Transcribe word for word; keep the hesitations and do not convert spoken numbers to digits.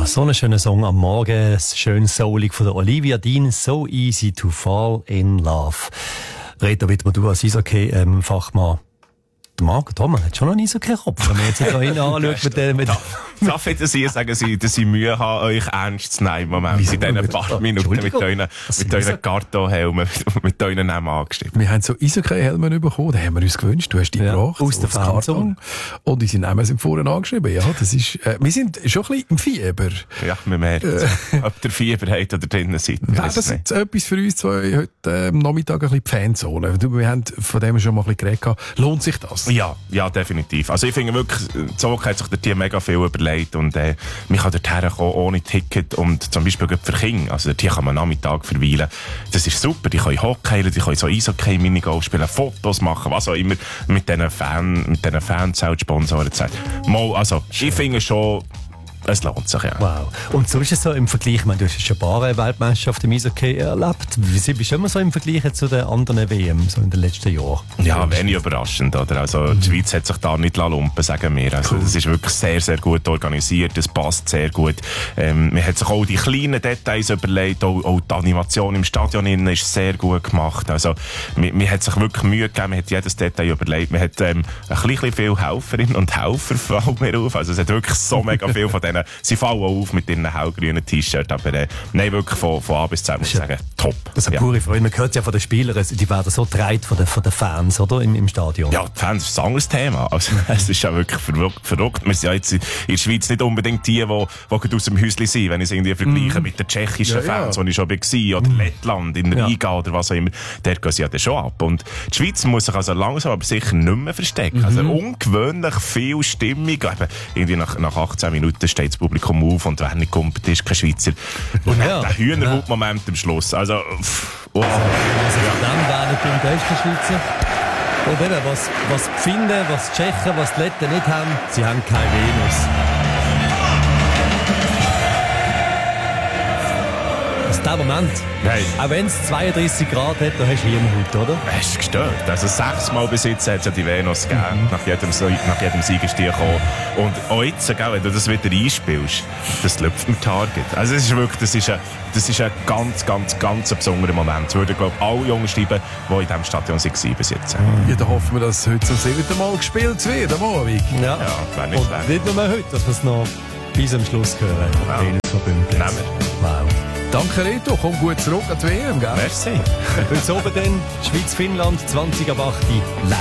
so ein schöner Song am Morgen, schön soulig von der Olivia Dean, So Easy to Fall in Love. Reto Wittmer, du als Eishockey-Fachmann, der Marc Thomas hat schon noch nie so keinen Kopf. Wenn man jetzt hier hin anschaut mit dem... Mit Darf ich das hier sagen, dass Sie Mühe haben, euch ernst zu nehmen im Moment? Wieso? In diesen paar Minuten mit euren, mit euren Kartonhelmen, mit euren Namen angeschrieben. Wir haben so Eishockey-Helme bekommen, den haben wir uns gewünscht. Du hast die ja, gebracht. aus der Fanzone. Und unsere Namen sind vorne angeschrieben. Ja, das ist, äh, wir sind schon ein bisschen im Fieber. Ja, wir merken es. Äh. Ob der Fieber hat oder drinnen seid. Nein, das ist nicht. Etwas für uns zwei heute äh, am Nachmittag ein bisschen die Fanzone. Wir haben von dem schon mal ein bisschen geredet. Lohnt sich das? Ja, ja, definitiv. Also ich finde wirklich, Zog hat sich der Team mega viel überlegt und äh, man kann dorthin kommen ohne Ticket und zum Beispiel für Kinder. Also dort kann man am Nachmittag verweilen. Das ist super. Die können Hockey, die können so Eishockey-Minigolf spielen, Fotos machen, was auch immer mit diesen Fan, mit diesen Fanzelt-Sponsoren zu sagen. Mal, also ich finde schon, es lohnt sich, ja. Wow. Und so ist es so im Vergleich, ich meine, du hast schon ein paar Weltmeisterschaften im Eishockey erlebt. Wie bist du immer so im Vergleich zu den anderen W M, so in den letzten Jahren? Ja, wenig überraschend, oder? Also, mhm. die Schweiz hat sich da nicht lumpen, sagen wir. Also, cool. Das ist wirklich sehr, sehr gut organisiert, es passt sehr gut. Ähm, man hat sich auch die kleinen Details überlegt, auch, auch die Animation im Stadion innen ist sehr gut gemacht. Also, man, man hat sich wirklich Mühe gegeben, man hat jedes Detail überlegt. Man hat ähm, ein bisschen viel Helferinnen und Helfer, fallen mir auf. Also, es hat wirklich so mega viel von denen. Sie fallen auch auf mit ihren hellgrünen T-Shirts, aber äh, nein, wirklich von, von A bis Z muss ich sagen, top. Das ist eine ja. pure Freude. Man hört ja von den Spielern, die werden so getragen von den, von den Fans, oder? Im, im Stadion. Ja, die Fans ist ein anderes Thema. Also, es ist ja wirklich verrückt. verrückt. Wir sind ja jetzt in der Schweiz nicht unbedingt die, die, die aus dem Häuschen sind, wenn ich es irgendwie vergleiche mm. mit den tschechischen ja, Fans, ja. wo ich schon war, oder mm. Lettland, in Riga ja. oder was auch immer. Dort gehen sie ja dann schon ab. Und die Schweiz muss sich also langsam aber sicher nicht mehr verstecken. Mm-hmm. Also ungewöhnlich viel Stimmung. Eben, irgendwie nach, nach achtzehn Minuten steht das Publikum auf und wer nicht kommt, ist kein Schweizer. Und ja. der Hühnerhut-Moment am Schluss. Also, pff, oh. Also, dann wären die besten Schweizer. Und eben, was, was die Finnen, was die Tschechen, was die Letten nicht haben, sie haben keine Venus. Also der Moment, Nein. auch wenn es zweiunddreissig Grad hat, da hast du Hirnhaut, oder? Das ist gestört. Also sechsmal bis jetzt hat es ja die Venus gegeben, mhm. nach jedem, nach jedem Sieg ist die gekommen. Und auch jetzt, wenn du das wieder einspielst, das läuft mit Target. Also es ist wirklich, das ist ein, das ist ein ganz, ganz, ganz besonderer Moment. Das würden, glaube ich, alle Jungen schreiben, die in diesem Stadion waren bis jetzt. Ja, dann hoffen wir, dass heute zum siebten Mal gespielt wird am Abend. Ja, ja wäre nicht und schlecht. nicht nur heute, dass wir es noch bis am Schluss hören. Wow. Nehmen wir. Wow. Danke Reto, komm gut zurück an die W M, gell? Merci. Heute oben dann Schweiz-Finnland zwanzig ab acht.